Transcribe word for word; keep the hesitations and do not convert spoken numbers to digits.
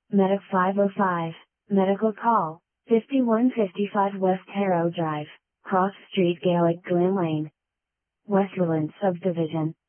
Medic five oh five, Medical Call, fifty-one fifty-five West Harrow Drive, Cross Street, Gaelic Glen Lane, Westmoreland Subdivision.